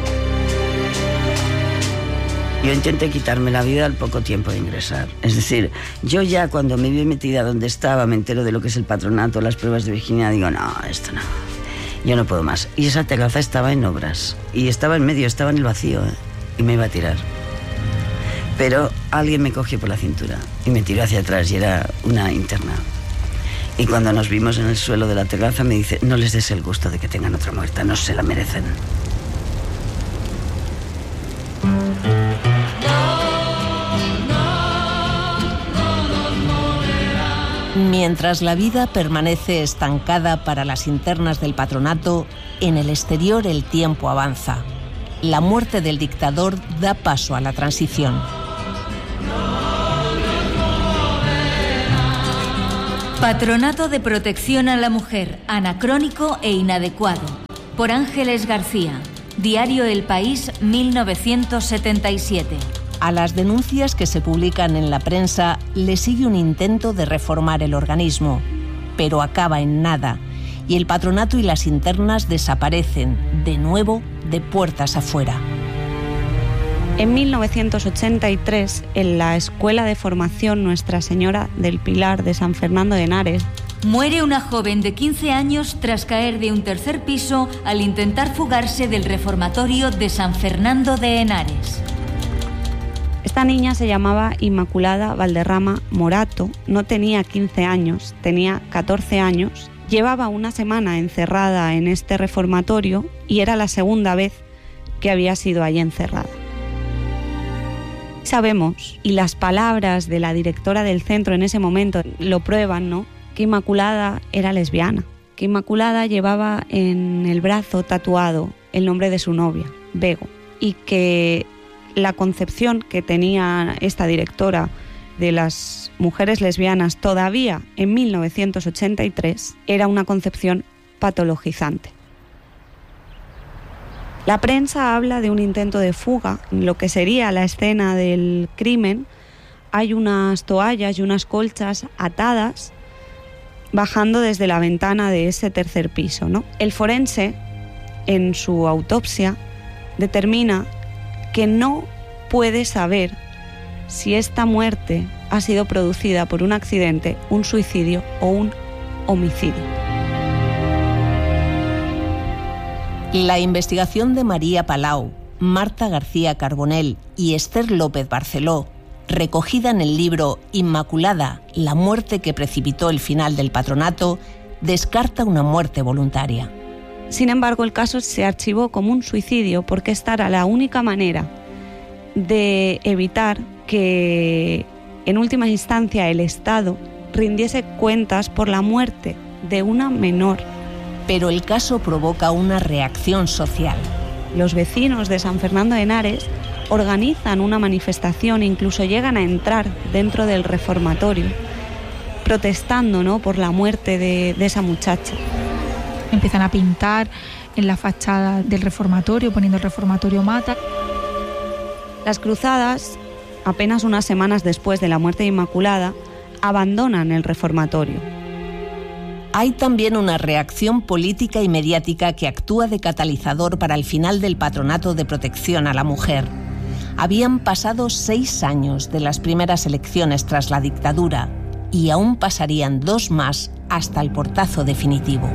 Yo intenté quitarme la vida al poco tiempo de ingresar. Es decir, yo ya cuando me vi metida donde estaba, me entero de lo que es el patronato, las pruebas de virginidad, digo, no, esto no. Yo no puedo más. Y esa terraza estaba en obras. Y estaba en medio, estaba en el vacío, y me iba a tirar. Pero alguien me cogió por la cintura y me tiró hacia atrás y era una interna. Y cuando nos vimos en el suelo de la terraza me dice: no les des el gusto de que tengan otra muerta, no se la merecen. Mientras la vida permanece estancada para las internas del patronato, en el exterior el tiempo avanza. La muerte del dictador da paso a la transición. Patronato de Protección a la Mujer, anacrónico e inadecuado. Por Ángeles García. Diario El País, 1977. A las denuncias que se publican en la prensa le sigue un intento de reformar el organismo, pero acaba en nada, y el patronato y las internas desaparecen, de nuevo, de puertas afuera. En 1983, en la Escuela de Formación Nuestra Señora del Pilar de San Fernando de Henares, muere una joven de 15 años tras caer de un tercer piso al intentar fugarse del reformatorio de San Fernando de Henares. Esta niña se llamaba Inmaculada Valderrama Morato, no tenía 15 años, tenía 14 años, llevaba una semana encerrada en este reformatorio y era la segunda vez que había sido allí encerrada. Sabemos, y las palabras de la directora del centro en ese momento lo prueban, ¿no?, que Inmaculada era lesbiana, que Inmaculada llevaba en el brazo tatuado el nombre de su novia, Bego, y que la concepción que tenía esta directora de las mujeres lesbianas todavía en 1983 era una concepción patologizante. La prensa habla de un intento de fuga. En lo que sería la escena del crimen hay unas toallas y unas colchas atadas bajando desde la ventana de ese tercer piso, ¿no? El forense, en su autopsia, determina que no puede saber si esta muerte ha sido producida por un accidente, un suicidio o un homicidio. La investigación de María Palau, Marta García Carbonell y Esther López Barceló, recogida en el libro Inmaculada, la muerte que precipitó el final del patronato, descarta una muerte voluntaria. Sin embargo, el caso se archivó como un suicidio porque esta era la única manera de evitar que, en última instancia, el Estado rindiese cuentas por la muerte de una menor. Pero el caso provoca una reacción social. Los vecinos de San Fernando de Henares organizan una manifestación, incluso llegan a entrar dentro del reformatorio, protestando, ¿no?, por la muerte de esa muchacha. Empiezan a pintar en la fachada del reformatorio, poniendo el reformatorio Mata. Las cruzadas, apenas unas semanas después de la muerte de Inmaculada, abandonan el reformatorio. Hay también una reacción política y mediática que actúa de catalizador para el final del patronato de protección a la mujer. Habían pasado 6 años de las primeras elecciones tras la dictadura y aún pasarían 2 más hasta el portazo definitivo.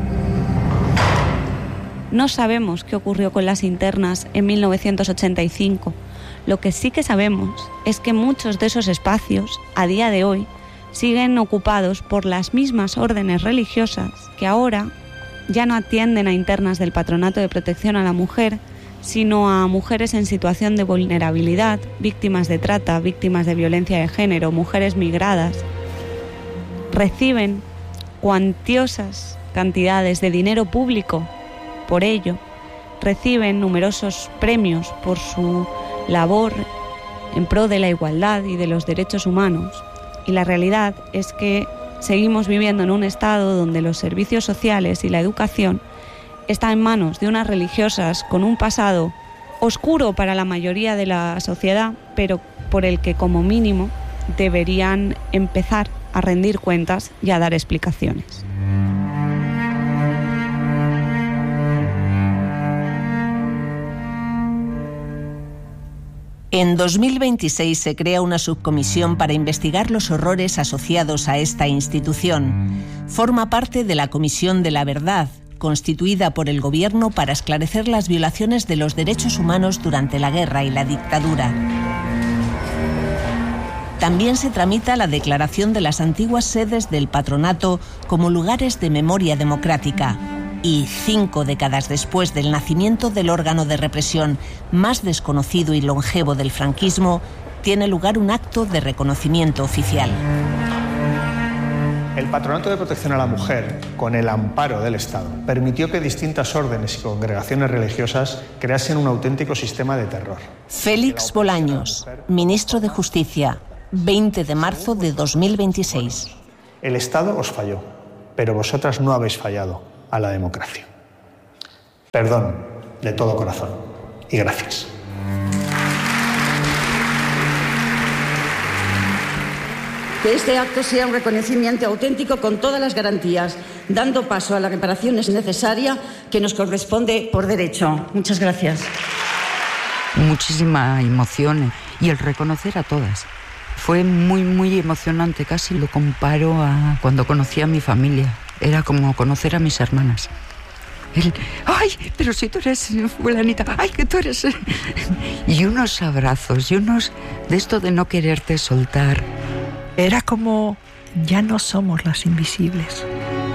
No sabemos qué ocurrió con las internas en 1985. Lo que sí que sabemos es que muchos de esos espacios, a día de hoy, siguen ocupados por las mismas órdenes religiosas que ahora ya no atienden a internas del Patronato de Protección a la Mujer, sino a mujeres en situación de vulnerabilidad, víctimas de trata, víctimas de violencia de género, mujeres migradas. Reciben cuantiosas cantidades de dinero público por ello, reciben numerosos premios por su labor en pro de la igualdad y de los derechos humanos. Y la realidad es que seguimos viviendo en un estado donde los servicios sociales y la educación están en manos de unas religiosas con un pasado oscuro para la mayoría de la sociedad, pero por el que como mínimo deberían empezar a rendir cuentas y a dar explicaciones. En 2026 se crea una subcomisión para investigar los horrores asociados a esta institución. Forma parte de la Comisión de la Verdad, constituida por el Gobierno para esclarecer las violaciones de los derechos humanos durante la guerra y la dictadura. También se tramita la declaración de las antiguas sedes del patronato como lugares de memoria democrática. Y 5 décadas después del nacimiento del órgano de represión más desconocido y longevo del franquismo, tiene lugar un acto de reconocimiento oficial. El Patronato de Protección a la Mujer, con el amparo del Estado, permitió que distintas órdenes y congregaciones religiosas creasen un auténtico sistema de terror. Félix Bolaños, ministro de Justicia, 20 de marzo de 2026. El Estado os falló, pero vosotras no habéis fallado a la democracia. Perdón, de todo corazón, y gracias. Que este acto sea un reconocimiento auténtico con todas las garantías, dando paso a la reparación necesaria que nos corresponde por derecho. Muchas gracias. Muchísima emoción y el reconocer a todas. Fue muy emocionante, casi lo comparo a cuando conocí a mi familia. Era como conocer a mis hermanas. ¡Ay, pero si tú eres fulanita! ¡Ay, que tú eres! Y unos abrazos, y unos de esto de no quererte soltar. Era como, ya no somos las invisibles.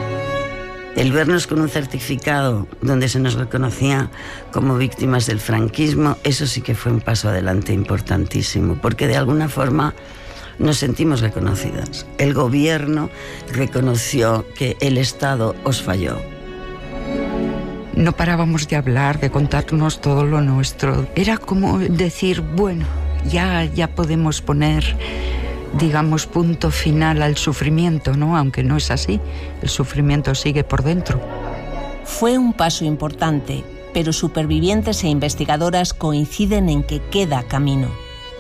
El vernos con un certificado donde se nos reconocía como víctimas del franquismo, eso sí que fue un paso adelante importantísimo, porque de alguna forma nos sentimos reconocidas. El gobierno reconoció que el Estado os falló. No parábamos de hablar, de contarnos todo lo nuestro. Era como decir, bueno, ya podemos poner, digamos, punto final al sufrimiento, ¿no? Aunque no es así, el sufrimiento sigue por dentro. Fue un paso importante, pero supervivientes e investigadoras coinciden en que queda camino.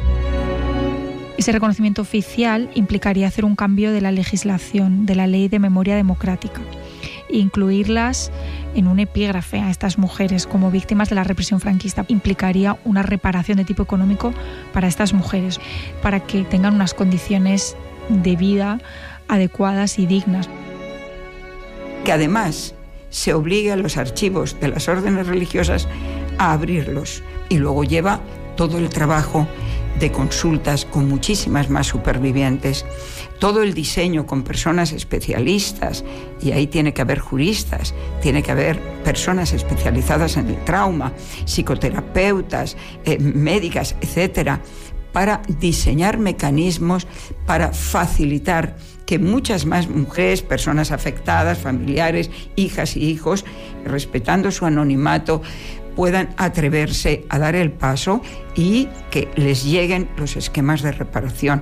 Ese reconocimiento oficial implicaría hacer un cambio de la legislación, de la Ley de Memoria Democrática, e incluirlas en un epígrafe a estas mujeres como víctimas de la represión franquista. Implicaría una reparación de tipo económico para estas mujeres, para que tengan unas condiciones de vida adecuadas y dignas. Que además se obligue a los archivos de las órdenes religiosas a abrirlos, y luego lleva todo el trabajo de consultas con muchísimas más supervivientes, todo el diseño con personas especialistas, y ahí tiene que haber juristas, tiene que haber personas especializadas en el trauma, psicoterapeutas, médicas, etcétera, para diseñar mecanismos para facilitar que muchas más mujeres, personas afectadas, familiares, hijas y hijos, respetando su anonimato, puedan atreverse a dar el paso y que les lleguen los esquemas de reparación.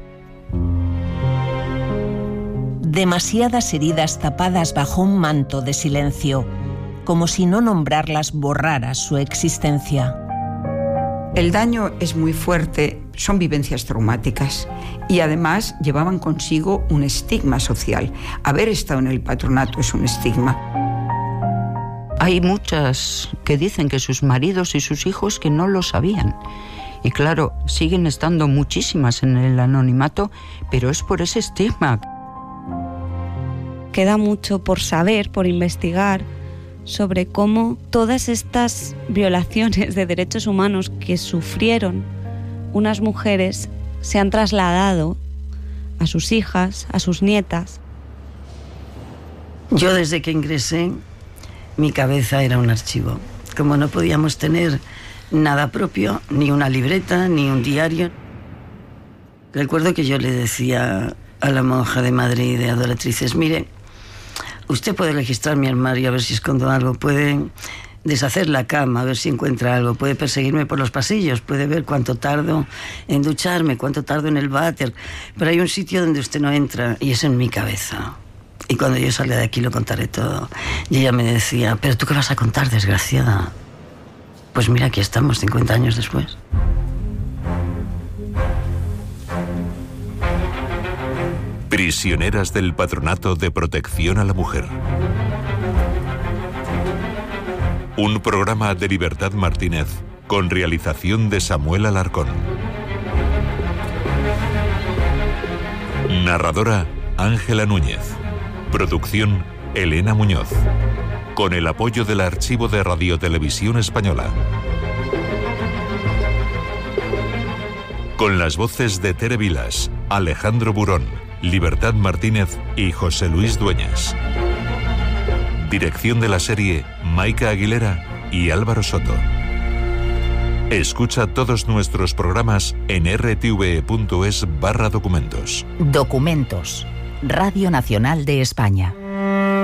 Demasiadas heridas tapadas bajo un manto de silencio, como si no nombrarlas borrara su existencia. El daño es muy fuerte, son vivencias traumáticas y además llevaban consigo un estigma social. Haber estado en el patronato es un estigma. Hay muchas que dicen que sus maridos y sus hijos que no lo sabían. Y claro, siguen estando muchísimas en el anonimato, pero es por ese estigma. Queda mucho por saber, por investigar, sobre cómo todas estas violaciones de derechos humanos que sufrieron unas mujeres se han trasladado a sus hijas, a sus nietas. Yo desde que ingresé, mi cabeza era un archivo. Como no podíamos tener nada propio, ni una libreta, ni un diario. Recuerdo que yo le decía a la monja de Madrid de Adoratrices, mire, usted puede registrar mi armario a ver si escondo algo, puede deshacer la cama a ver si encuentra algo, puede perseguirme por los pasillos, puede ver cuánto tardo en ducharme, cuánto tardo en el váter, pero hay un sitio donde usted no entra y es en mi cabeza. Y cuando yo salga de aquí lo contaré todo. Y ella me decía, ¿pero tú qué vas a contar, desgraciada? Pues mira, aquí estamos, 50 años después. Prisioneras del Patronato de Protección a la Mujer. Un programa de Libertad Martínez con realización de Samuel Alarcón. Narradora Ángela Núñez. Producción Elena Muñoz. Con el apoyo del Archivo de Radiotelevisión Española. Con las voces de Tere Vilas, Alejandro Burón, Libertad Martínez y José Luis Dueñas. Dirección de la serie, Maika Aguilera y Álvaro Soto. Escucha todos nuestros programas en rtve.es/documentos. Documentos. Radio Nacional de España.